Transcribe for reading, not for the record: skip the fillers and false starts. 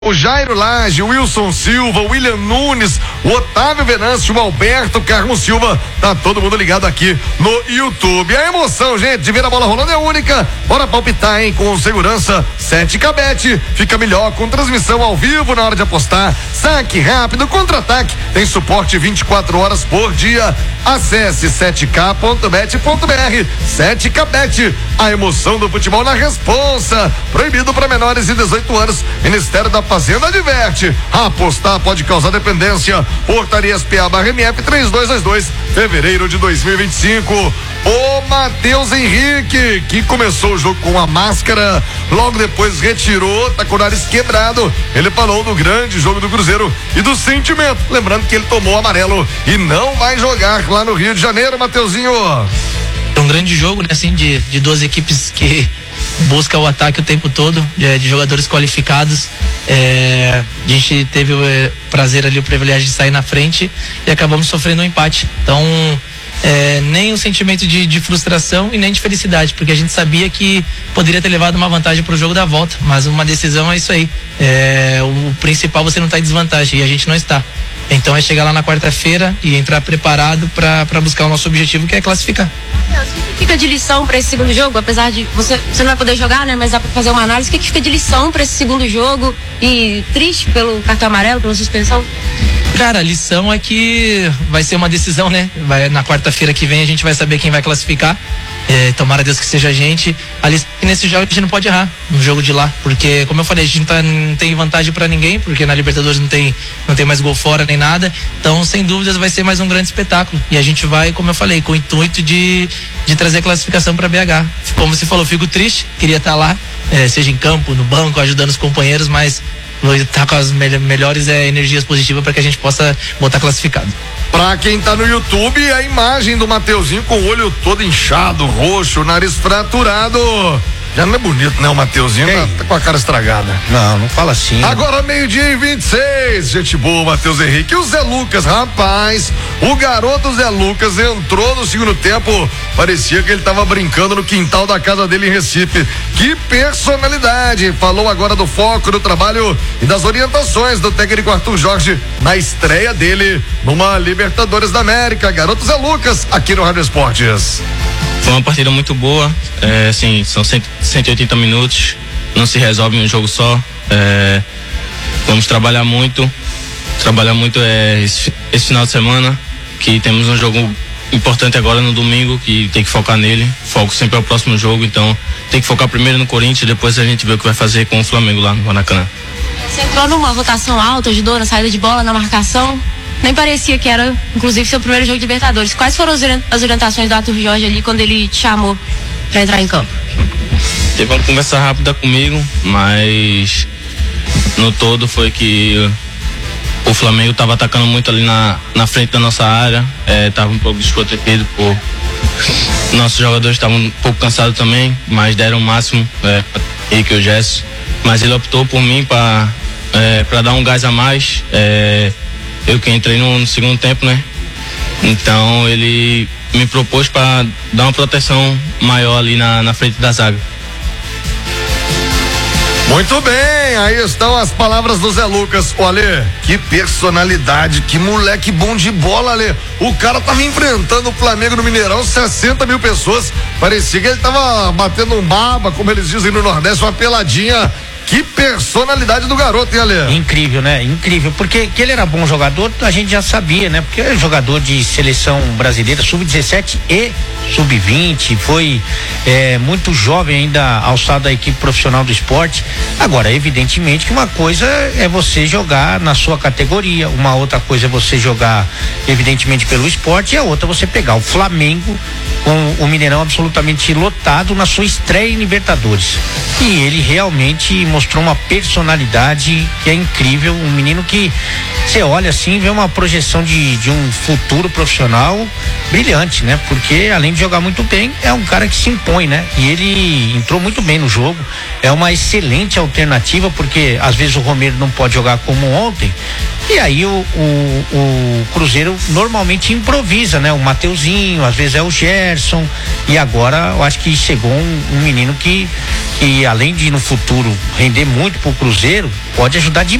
O Jairo Lage, o Wilson Silva, o William Nunes, o Otávio Venâncio, o Alberto Carmo Silva, tá todo mundo ligado aqui no YouTube. A emoção, gente, de ver a bola rolando é única. Bora palpitar, hein? Com segurança, 7K-Bet. Fica melhor com transmissão ao vivo na hora de apostar. Saque rápido, contra-ataque. Tem suporte 24 horas por dia. Acesse 7k.bet.br. 7K-Bet. A emoção do futebol na responsa. Proibido para menores de 18 anos. Ministério da Fazenda adverte. Apostar pode causar dependência. Portaria SPA/MF 3222, fevereiro de 2025. O Matheus Henrique, que começou o jogo com a máscara, logo depois retirou, tá com o nariz quebrado. Ele falou do grande jogo do Cruzeiro e do sentimento. Lembrando que ele tomou amarelo e não vai jogar lá no Rio de Janeiro, Mateuzinho. É um grande jogo, né? Assim, de duas equipes que busca o ataque o tempo todo, de jogadores qualificados. A gente teve o prazer ali, o privilégio de sair na frente e acabamos sofrendo um empate. Então, nem o sentimento de frustração e nem de felicidade, porque a gente sabia que poderia ter levado uma vantagem para o jogo da volta, mas uma decisão é isso aí. O principal, você não está em desvantagem e a gente não está. Então é chegar lá na quarta-feira e entrar preparado para buscar o nosso objetivo, que é classificar. O que fica de lição para esse segundo jogo? Apesar de você não vai poder jogar, né? Mas dá para fazer uma análise. O que fica de lição para esse segundo jogo? E triste pelo cartão amarelo, pela suspensão? Cara, a lição é que vai ser uma decisão, né? Na quarta-feira que vem a gente vai saber quem vai classificar. Tomara Deus que seja a gente. Ali nesse jogo a gente não pode errar no jogo de lá, porque como eu falei, a gente não tem vantagem pra ninguém, porque na Libertadores não tem mais gol fora nem nada. Então, sem dúvidas, vai ser mais um grande espetáculo. E a gente vai, como eu falei, com o intuito de trazer a classificação pra BH. Como você falou, fico triste, queria estar lá, seja em campo, no banco, ajudando os companheiros, mas vou estar com as melhores energias positivas para que a gente possa botar classificado. Pra quem tá no YouTube, a imagem do Mateuzinho com o olho todo inchado, roxo, nariz fraturado. Já não é bonito, né? O Mateuzinho tá com a cara estragada. Não fala assim. Agora 12:26. Gente boa, Matheus Henrique. E o Zé Lucas, rapaz, o garoto Zé Lucas entrou no segundo tempo. Parecia que ele tava brincando no quintal da casa dele em Recife. Que personalidade. Falou agora do foco, do trabalho e das orientações do técnico Arthur Jorge na estreia dele numa Libertadores da América. Garoto Zé Lucas, aqui no Rádio Esportes. Foi uma partida muito boa, assim, são 180 minutos, não se resolve em um jogo só. Vamos trabalhar muito esse final de semana, que temos um jogo importante agora no domingo, que tem que focar nele. Foco sempre é o próximo jogo, então tem que focar primeiro no Corinthians, depois a gente vê o que vai fazer com o Flamengo lá no Maracanã. Você entrou numa rotação alta, ajudou na saída de bola, na marcação. Nem parecia que era, inclusive, seu primeiro jogo de Libertadores. Quais foram as orientações do Arthur Jorge ali quando ele te chamou para entrar em campo? Teve uma conversa rápida comigo, mas no todo foi que o Flamengo estava atacando muito ali na frente da nossa área, estava um pouco desprotegido por nossos jogadores, estavam um pouco cansados também, mas deram o máximo, ele que o Gesso, mas ele optou por mim para dar um gás a mais. Eu que entrei no segundo tempo, né? Então ele me propôs para dar uma proteção maior ali na frente da zaga. Muito bem, aí estão as palavras do Zé Lucas. Olha, que personalidade, que moleque bom de bola, Ale. O cara tava enfrentando o Flamengo no Mineirão, 60 mil pessoas. Parecia que ele tava batendo um baba, como eles dizem no Nordeste, uma peladinha. Que personalidade do garoto, hein, Ale? Incrível, né? Incrível, porque que ele era bom jogador, a gente já sabia, né? Porque é jogador de seleção brasileira, sub-17 e sub-20, foi muito jovem ainda, alçado à equipe profissional do esporte. Agora, evidentemente que uma coisa é você jogar na sua categoria, uma outra coisa é você jogar, evidentemente, pelo esporte, e a outra você pegar o Flamengo com o Mineirão absolutamente lotado na sua estreia em Libertadores. E ele realmente mostrou uma personalidade que é incrível, um menino que você olha assim, vê uma projeção de um futuro profissional brilhante, né? Porque além de jogar muito bem, é um cara que se impõe, né? E ele entrou muito bem no jogo, é uma excelente alternativa, porque às vezes o Romero não pode jogar como ontem, E aí o Cruzeiro normalmente improvisa, né? O Mateuzinho, às vezes é o Gerson, e agora eu acho que chegou um menino que além de no futuro render muito pro Cruzeiro, pode ajudar demais